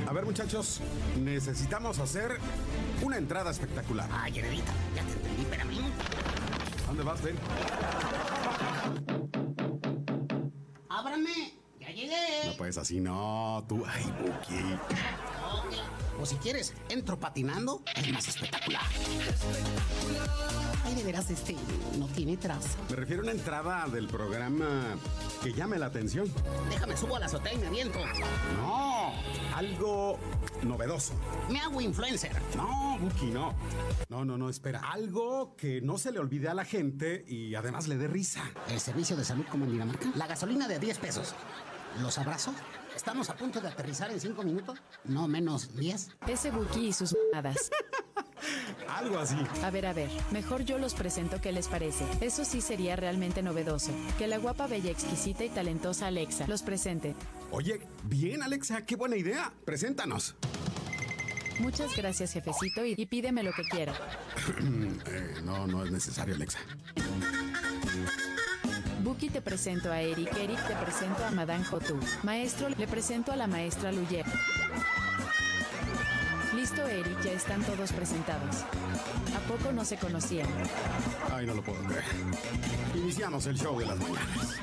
A ver, muchachos, necesitamos hacer una entrada espectacular. Ay, Heredita, ya te entendí, espérame. ¿A dónde vas, Ben? ¡Ábrame! ¡Ya llegué! No, pues así no, tú. Ay, Buki. O si quieres, entro patinando, es más espectacular. Ay, de veras, no tiene traza. Me refiero a una entrada del programa que llame la atención. Déjame, subo a la azotea y me aviento. No, algo novedoso. Me hago influencer. No, Buki, no. No, espera. Algo que no se le olvide a la gente y además le dé risa. El servicio de salud como en Dinamarca. La gasolina de 10 pesos. ¿Los abrazo? ¿Estamos a punto de aterrizar en 5 minutos? No, menos 10. Ese Buki y sus mamadas. Algo así. A ver, mejor yo los presento, ¿qué les parece? Eso sí sería realmente novedoso. Que la guapa, bella, exquisita y talentosa Alexa los presente. Oye, bien, Alexa, qué buena idea. Preséntanos. Muchas gracias, jefecito, y pídeme lo que quiera. No es necesario, Alexa. Buki, te presento a Eric. Eric, te presento a Madame Jotu. Maestro, le presento a la maestra Luyer. Listo, Eric, ya están todos presentados. ¿A poco no se conocían? Ay, no lo puedo creer. Iniciamos el show de las mañanas.